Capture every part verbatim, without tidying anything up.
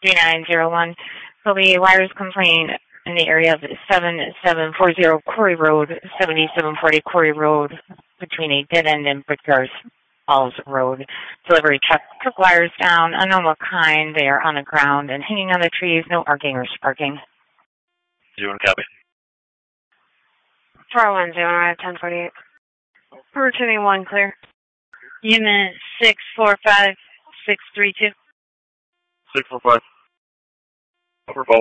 three nine zero one. There'll be wires complaint in the area of seven seven four zero Corey Road, seventy-seven forty Corey Road, between a dead end and Brickyard Falls Road. Delivery truck took wires down, unknown what kind. They are on the ground and hanging on the trees, no arcing or sparking. zero one copy. four oh one zero, ten forty-eight. Returning one clear. Unit six four five six three two. six four five. Over both.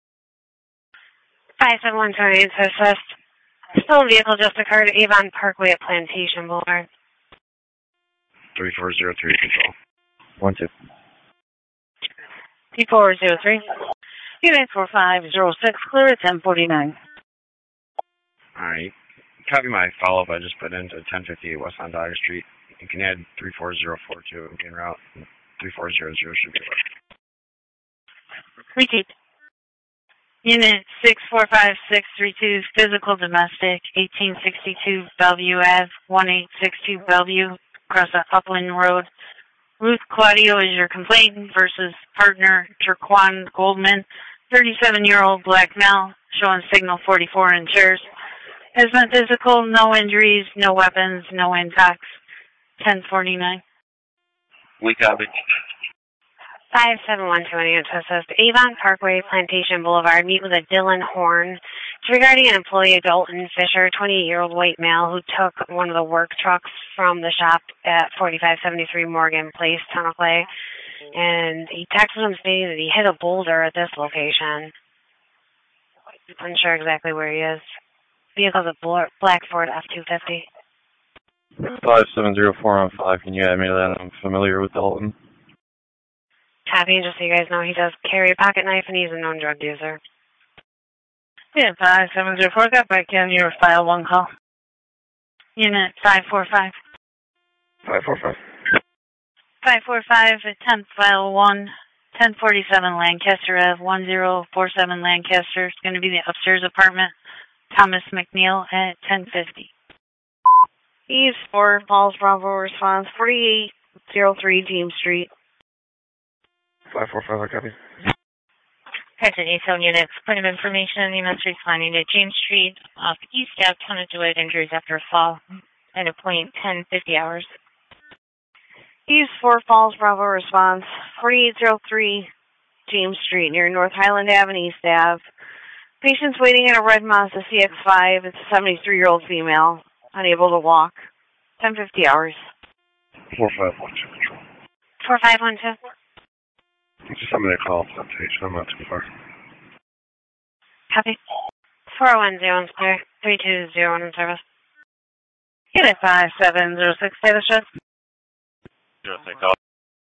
five seven one two eight, assist. Stolen vehicle just occurred at Avon Parkway at Plantation Boulevard. three four zero three, control. one two. P four zero three. Unit four five zero six, clear at ten forty-nine. Alright. Copy my follow-up I just put into ten fifty-eight West on Dodger Street. You can add three four zero four two in route. three four zero zero should be left. Repeat. Unit six four five six three two, physical domestic, eighteen sixty-two Bellevue Ave, eighteen sixty-two Bellevue, across the Upland Road. Ruth Claudio is your complainant versus partner Turquan Goldman, thirty-seven-year-old black male, showing signal forty-four in chairs. Has been physical, no injuries, no weapons, no impacts. ten forty-nine. We copy. five seven one two eight, assist. Avon Parkway, Plantation Boulevard. Meet with a Dylan Horn. It's regarding an employee, Dalton Fisher, twenty-eight-year-old white male, who took one of the work trucks from the shop at forty-five seventy-three Morgan Place, Tonopah. And he texted him stating that he hit a boulder at this location. Unsure exactly where he is. Vehicle's a black Ford F two fifty. five seven zero four on five. Can you add me to that? I'm familiar with Dalton. Copy, just so you guys know, he does carry a pocket knife and he's a known drug user. Unit five seven zero four, got back in your file one call. Unit five four five. five four five. five four five, tenth file one, ten forty-seven Lancaster Ave, one zero four seven Lancaster. It's going to be the upstairs apartment. Thomas McNeil at ten fifty. East four, Falls Bravo response, forty-eight oh three James Street. five four five, I copy. Present A-cell units, point of information, units responding to James Street off East Ave, Tonawanda, injuries after a fall at a point ten fifty hours. East four, Falls Bravo response, forty-eight oh three James Street near North Highland Avenue, East Ave. Patient's waiting in a red Mazda C X five. It's a seventy-three-year-old female, unable to walk. ten fifty hours. four five one two, control. four five one two. Just somebody to call substation. I'm not too far. Copy. four oh one zero, clear. three two zero one in service. Unit five seven zero six, status check. zero six, call.